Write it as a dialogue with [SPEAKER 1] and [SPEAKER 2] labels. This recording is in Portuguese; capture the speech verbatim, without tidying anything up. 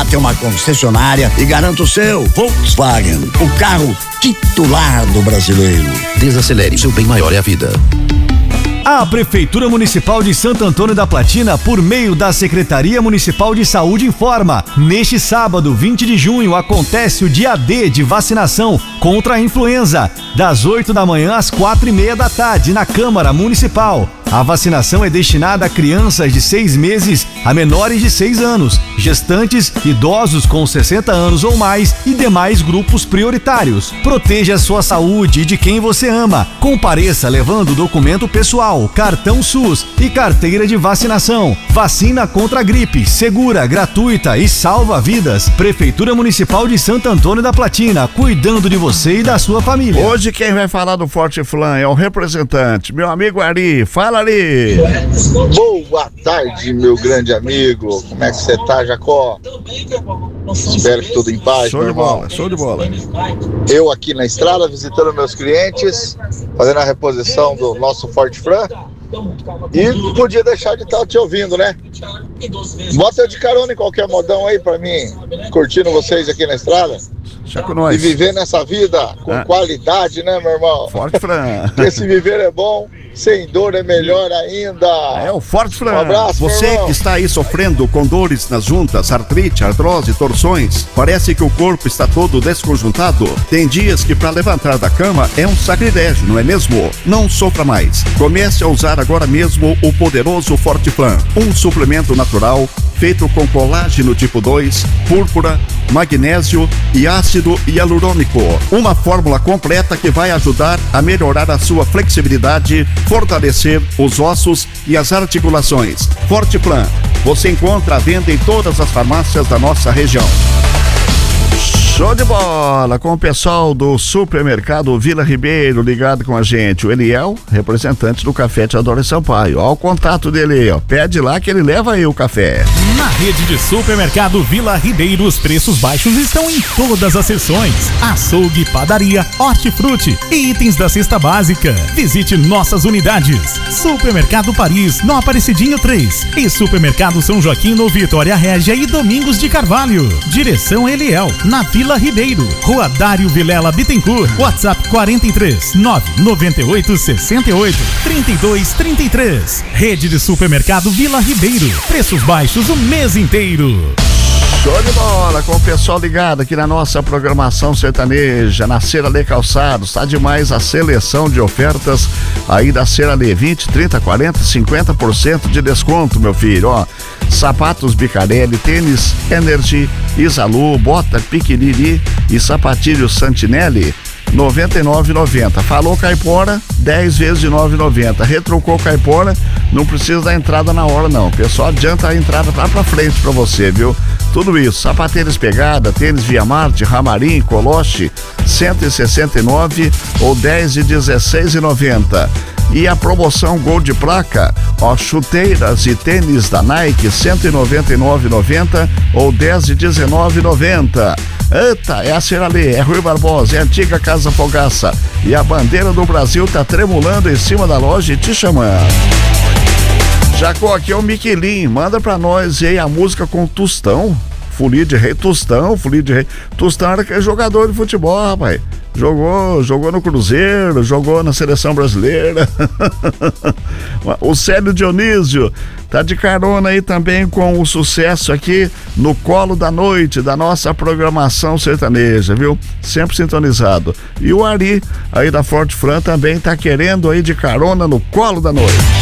[SPEAKER 1] até uma concessionária e garanta o seu Volkswagen, o carro titular do brasileiro.
[SPEAKER 2] Desacelere, seu bem maior é a vida.
[SPEAKER 3] A Prefeitura Municipal de Santo Antônio da Platina, por meio da Secretaria Municipal de Saúde, informa: neste sábado, vinte de junho, acontece o dia D de vacinação contra a influenza, das oito da manhã às quatro e meia da tarde, na Câmara Municipal. A vacinação é destinada a crianças de seis meses a menores de seis anos, gestantes, idosos com sessenta anos ou mais e demais grupos prioritários. Proteja a sua saúde e de quem você ama. Compareça levando documento pessoal, cartão SUS e carteira de vacinação. Vacina contra a gripe, segura, gratuita e salva vidas. Prefeitura Municipal de Santo Antônio da Platina, cuidando de você e da sua família.
[SPEAKER 4] Hoje quem vai falar do Forte Flan é o representante, meu amigo Ari. Fala, Ari.
[SPEAKER 5] Boa tarde, meu grande amigo. Como é que você tá, Jacó? Espero que tudo em paz,
[SPEAKER 4] show
[SPEAKER 5] meu
[SPEAKER 4] de
[SPEAKER 5] irmão.
[SPEAKER 4] bola, show de bola.
[SPEAKER 5] Eu aqui na estrada, visitando meus clientes, fazendo a reposição do nosso Forte Fran. E não podia deixar de estar te ouvindo, né? Bota eu de carona em qualquer modão aí pra mim, curtindo vocês aqui na estrada.
[SPEAKER 4] Já com nós.
[SPEAKER 5] E viver nessa vida com ah. qualidade, né, meu irmão?
[SPEAKER 4] Forte Fran.
[SPEAKER 5] Porque se viver é bom, sem dor é melhor ainda.
[SPEAKER 4] É o Forte Fran.
[SPEAKER 5] Um abraço,
[SPEAKER 4] você que está aí sofrendo com dores nas juntas, artrite, artrose, torções, parece que o corpo está todo desconjuntado. Tem dias que para levantar da cama é um sacrilégio, não é mesmo? Não sofra mais. Comece a usar agora mesmo o poderoso Forte Fran, um suplemento natural feito com colágeno tipo dois, púrpura, magnésio e ácido hialurônico. Uma fórmula completa que vai ajudar a melhorar a sua flexibilidade, fortalecer os ossos e as articulações. Forte Plan, você encontra à venda em todas as farmácias da nossa região. Show de bola com o pessoal do supermercado Vila Ribeiro ligado com a gente. O Eliel, representante do Café Teodoro Sampaio. Olha o contato dele aí, ó. Pede lá que ele leva aí o café.
[SPEAKER 6] Na rede de supermercado Vila Ribeiro, os preços baixos estão em todas as seções: açougue, padaria, hortifruti e itens da cesta básica. Visite nossas unidades: Supermercado Paris, no Aparecidinho três, e Supermercado São Joaquim, no Vitória Régia e Domingos de Carvalho. Direção Eliel, na Vila Ribeiro, Rua Dário Vilela Bittencourt. WhatsApp quarenta e três, nove noventa e oito, sessenta e oito, trinta e dois, trinta e três. Rede de supermercado Vila Ribeiro, preços baixos o mês inteiro.
[SPEAKER 4] Show de bola com o pessoal ligado aqui na nossa programação sertaneja, na Ceralê Calçados. Tá demais a seleção de ofertas aí da Ceralê: vinte, trinta, quarenta, cinquenta por cento de desconto, meu filho, ó. Sapatos Bicarelli, tênis Energy, Isalu, bota Piquiniri e sapatilho Santinelli, noventa e nove reais e noventa centavos. Falou Caipora, dez vezes de nove reais e noventa centavos. Retrucou Caipora, não precisa da entrada na hora não. O pessoal adianta a entrada lá pra frente pra você, viu? Tudo isso, sapateiras Pegada, tênis Via Marte, Ramarim, Coloche, cento e sessenta e nove reais ou dez de dezesseis reais e noventa centavos. E a promoção Gol de Placa, ó, chuteiras e tênis da Nike, cento e noventa e nove reais e noventa centavos ou dez de dezenove reais e noventa centavos. Eita, é a Ceralê, é Rui Barbosa, é a antiga Casa Fogaça. E a bandeira do Brasil tá tremulando em cima da loja e te chamando. Jacó, aqui é o Miquelin, manda pra nós aí a música com Tostão. Folia de Rei, Tostão, Folia de Rei. Tostão era jogador de futebol, rapaz. Jogou, jogou no Cruzeiro, jogou na Seleção Brasileira. O Célio Dionísio tá de carona aí também com o sucesso aqui no Colo da Noite, da nossa programação sertaneja, viu? Sempre sintonizado. E o Ari, aí da Forte Fran, também tá querendo aí de carona no Colo da Noite.